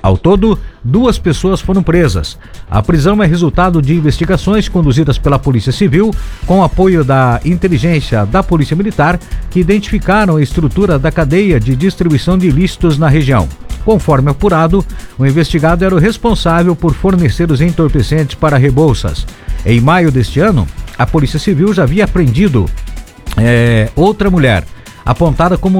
Ao todo, 2 pessoas foram presas. A prisão é resultado de investigações conduzidas pela Polícia Civil, com apoio da inteligência da Polícia Militar, que identificaram a estrutura da cadeia de distribuição de ilícitos na região. Conforme apurado, o investigado era o responsável por fornecer os entorpecentes para Rebouças. Em maio deste ano, a Polícia Civil já havia apreendido outra mulher, apontada como